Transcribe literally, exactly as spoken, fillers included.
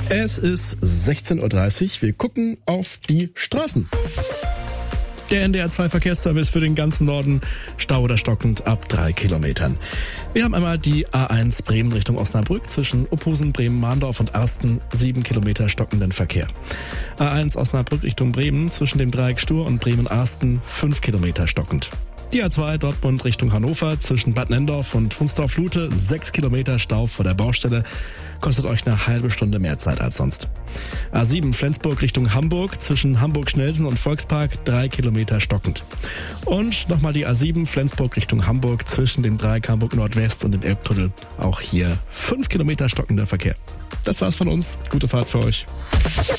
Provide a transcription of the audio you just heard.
Es ist sechzehn Uhr dreißig. Wir gucken auf die Straßen. Der N D R zwei Verkehrsservice für den ganzen Norden, Stau oder stockend ab drei Kilometern. Wir haben einmal die A eins Bremen Richtung Osnabrück zwischen Ophusen, Bremen-Mahndorf und Arsten, sieben Kilometer stockenden Verkehr. A eins Osnabrück Richtung Bremen zwischen dem Dreieck Stur und Bremen-Arsten, fünf Kilometer stockend. Die A zwei Dortmund Richtung Hannover zwischen Bad Nenndorf und Hunsdorf-Lute, sechs Kilometer Stau vor der Baustelle, kostet euch eine halbe Stunde mehr Zeit als sonst. A sieben Flensburg Richtung Hamburg zwischen Hamburg-Schnelsen und Volkspark, drei Kilometer stockend. Und nochmal die A sieben Flensburg Richtung Hamburg zwischen dem Dreieck Hamburg Nordwest und dem Elbtunnel, auch hier fünf Kilometer stockender Verkehr. Das war's von uns. Gute Fahrt für euch.